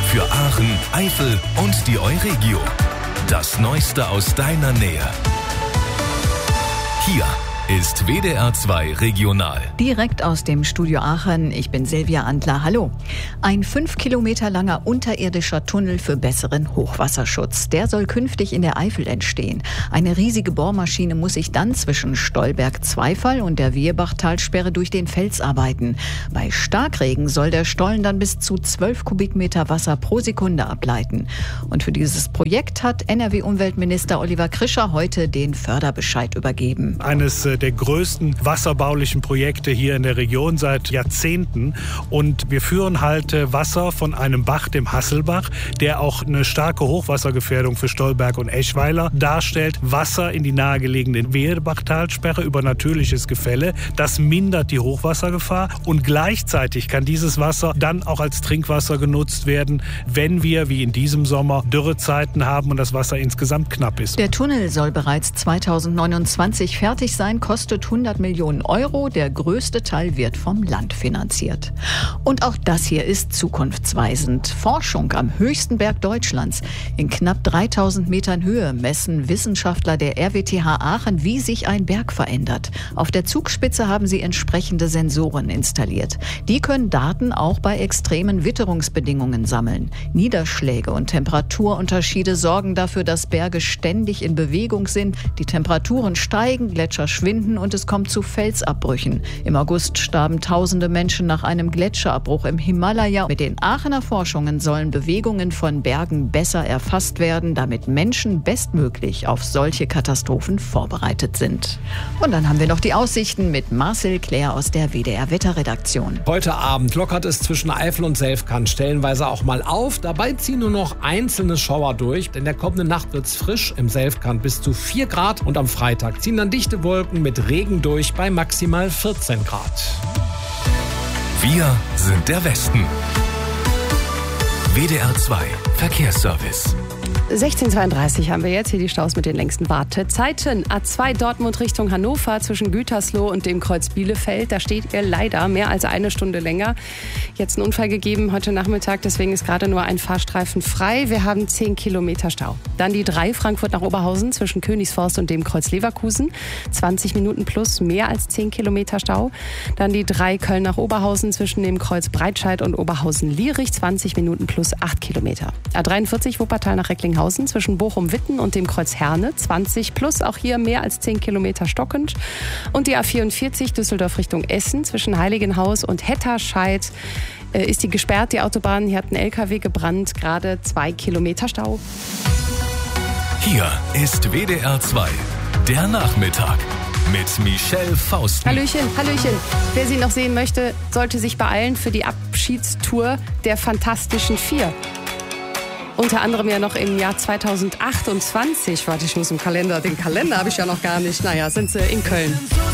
Für Aachen, Eifel und die Euregio. Das Neueste aus deiner Nähe. Hier ist WDR 2 Regional. Direkt aus dem Studio Aachen, ich bin Silvia Antler, hallo. Ein 5 Kilometer langer unterirdischer Tunnel für besseren Hochwasserschutz. Der soll künftig in der Eifel entstehen. Eine riesige Bohrmaschine muss sich dann zwischen Stolberg-Zweifall und der Wierbachtalsperre durch den Fels arbeiten. Bei Starkregen soll der Stollen dann bis zu 12 Kubikmeter Wasser pro Sekunde ableiten. Und für dieses Projekt hat NRW-Umweltminister Oliver Krischer heute den Förderbescheid übergeben. Eines der größten wasserbaulichen Projekte hier in der Region seit Jahrzehnten. Und wir führen halt Wasser von einem Bach, dem Hasselbach, der auch eine starke Hochwassergefährdung für Stolberg und Eschweiler darstellt. Wasser in die nahegelegene Wierbachtalsperre über natürliches Gefälle. Das mindert die Hochwassergefahr. Und gleichzeitig kann dieses Wasser dann auch als Trinkwasser genutzt werden, wenn wir, wie in diesem Sommer, Dürrezeiten haben und das Wasser insgesamt knapp ist. Der Tunnel soll bereits 2029 fertig sein, kostet 100 Millionen Euro. Der größte Teil wird vom Land finanziert. Und auch das hier ist zukunftsweisend. Forschung am höchsten Berg Deutschlands. In knapp 3000 Metern Höhe messen Wissenschaftler der RWTH Aachen, wie sich ein Berg verändert. Auf der Zugspitze haben sie entsprechende Sensoren installiert. Die können Daten auch bei extremen Witterungsbedingungen sammeln. Niederschläge und Temperaturunterschiede sorgen dafür, dass Berge ständig in Bewegung sind. Die Temperaturen steigen, Gletscher schwinden und es kommt zu Felsabbrüchen. Im August starben tausende Menschen nach einem Gletscherabbruch im Himalaya. Mit den Aachener Forschungen sollen Bewegungen von Bergen besser erfasst werden, damit Menschen bestmöglich auf solche Katastrophen vorbereitet sind. Und dann haben wir noch die Aussichten mit Marcel Claire aus der WDR-Wetterredaktion. Heute Abend lockert es zwischen Eifel und Selfkant stellenweise auch mal auf. Dabei ziehen nur noch einzelne Schauer durch. In der kommenden Nacht wird es frisch, im Selfkant bis zu 4 Grad. Und am Freitag ziehen dann dichte Wolken mit Regen durch bei maximal 14 Grad. Wir sind der Westen. WDR 2 Verkehrsservice. 16:32 haben wir jetzt hier die Staus mit den längsten Wartezeiten. A2 Dortmund Richtung Hannover zwischen Gütersloh und dem Kreuz Bielefeld. Da steht ihr leider mehr als eine Stunde länger. Jetzt ein Unfall gegeben heute Nachmittag, deswegen ist gerade nur ein Fahrstreifen frei. Wir haben 10 Kilometer Stau. Dann die 3 Frankfurt nach Oberhausen zwischen Königsforst und dem Kreuz Leverkusen. 20 Minuten plus, mehr als 10 Kilometer Stau. Dann die 3 Köln nach Oberhausen zwischen dem Kreuz Breitscheid und Oberhausen-Lierich. 20 Minuten plus 8 Kilometer. A43 Wuppertal nach Recklinghausen zwischen Bochum-Witten und dem Kreuz Herne, 20 plus, auch hier mehr als 10 Kilometer stockend. Und die A44 Düsseldorf Richtung Essen zwischen Heiligenhaus und Hetterscheid ist die gesperrt, die Autobahn. Hier hat ein LKW gebrannt, gerade 2 Kilometer Stau. Hier ist WDR 2, der Nachmittag mit Michelle Faust. Hallöchen, Hallöchen. Wer sie noch sehen möchte, sollte sich beeilen für die Abschiedstour der Fantastischen Vier. Unter anderem ja noch im Jahr 2028. Warte, ich muss im Kalender. Den Kalender habe ich ja noch gar nicht. Naja, sind sie in Köln.